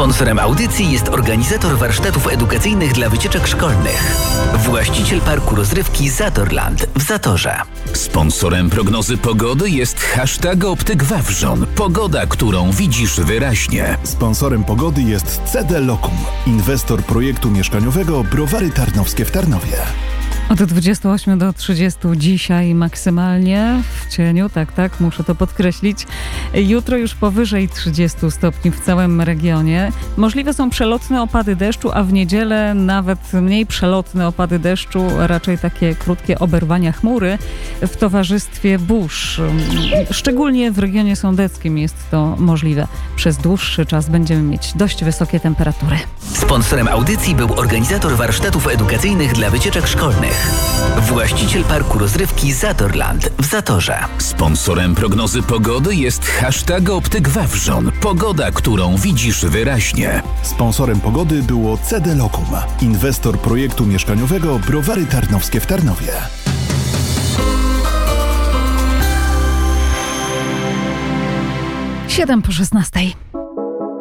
Sponsorem audycji jest organizator warsztatów edukacyjnych dla wycieczek szkolnych. Właściciel parku rozrywki Zatorland w Zatorze. Sponsorem prognozy pogody jest hashtag Optyk Wawrzon. Pogoda, którą widzisz wyraźnie. Sponsorem pogody jest CD Locum, inwestor projektu mieszkaniowego Browary Tarnowskie w Tarnowie. Od 28 do 30 dzisiaj maksymalnie w cieniu, tak, muszę to podkreślić. Jutro już powyżej 30 stopni w całym regionie. Możliwe są przelotne opady deszczu, a w niedzielę nawet mniej przelotne opady deszczu, raczej takie krótkie oberwania chmury w towarzystwie burz. Szczególnie w regionie sądeckim jest to możliwe. Przez dłuższy czas będziemy mieć dość wysokie temperatury. Sponsorem audycji był organizator warsztatów edukacyjnych dla wycieczek szkolnych. Właściciel parku rozrywki Zatorland w Zatorze. Sponsorem prognozy pogody jest hashtag Optyk Wawrzon. Pogoda, którą widzisz wyraźnie. Sponsorem pogody było CD Locum, inwestor projektu mieszkaniowego Browary Tarnowskie w Tarnowie. 7 po 16.